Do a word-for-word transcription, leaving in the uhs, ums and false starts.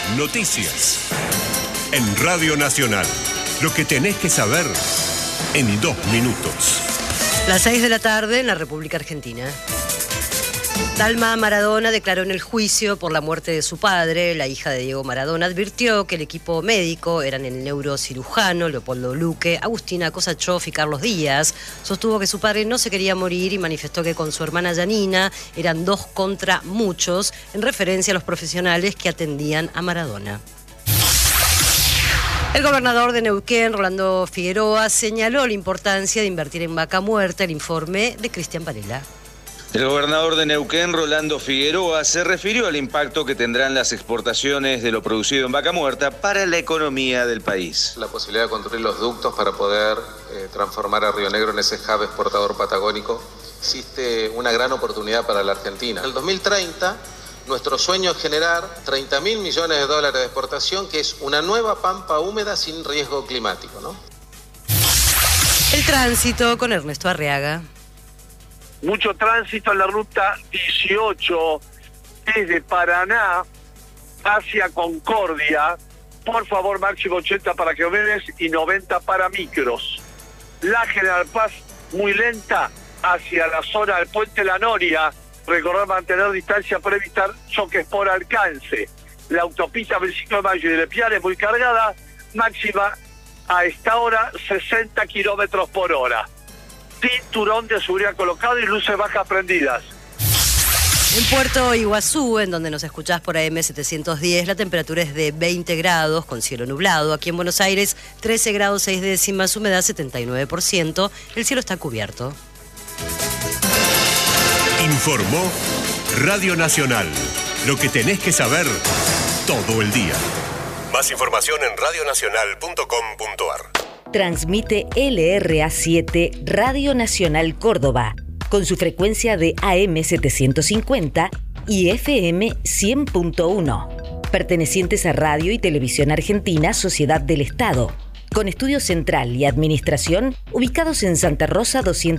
Noticias. En Radio Nacional. Lo que tenés que saber en dos minutos. Las seis de la tarde en la República Argentina. Dalma Maradona declaró en el juicio por la muerte de su padre. La hija de Diego Maradona advirtió que el equipo médico eran el neurocirujano Leopoldo Luque, Agustina Kosachov y Carlos Díaz. Sostuvo que su padre no se quería morir y manifestó que con su hermana Yanina eran dos contra muchos, en referencia a los profesionales que atendían a Maradona. El gobernador de Neuquén, Rolando Figueroa, señaló la importancia de invertir en vaca muerta. El informe de Cristian Varela. El gobernador de Neuquén, Rolando Figueroa, se refirió al impacto que tendrán las exportaciones de lo producido en vaca muerta para la economía del país. La posibilidad de construir los ductos para poder eh, transformar a Río Negro en ese hub exportador patagónico. Existe una gran oportunidad para la Argentina. En el dos mil treinta, nuestro sueño es generar treinta mil millones de dólares de exportación, que es una nueva pampa húmeda sin riesgo climático, ¿no? El tránsito con Ernesto Arriaga. Mucho tránsito en la ruta dieciocho desde Paraná hacia Concordia. Por favor, máximo ochenta para camiones y noventa para micros. La General Paz muy lenta hacia la zona del Puente La Noria. Recordar mantener distancia para evitar choques por alcance. La autopista veinticinco de mayo y de Piares muy cargada. Máxima a esta hora sesenta kilómetros por hora. Cinturón de seguridad colocado y luces bajas prendidas. En Puerto Iguazú, en donde nos escuchás por A M setecientos diez, la temperatura es de veinte grados con cielo nublado. Aquí en Buenos Aires, trece grados seis décimas, humedad setenta y nueve por ciento. El cielo está cubierto. Informó Radio Nacional. Lo que tenés que saber todo el día. Más información en radio nacional punto com punto a r. Transmite L R A siete Radio Nacional Córdoba, con su frecuencia de A M setecientos cincuenta y F M cien punto uno, pertenecientes a Radio y Televisión Argentina Sociedad del Estado, con estudio central y administración ubicados en Santa Rosa doscientos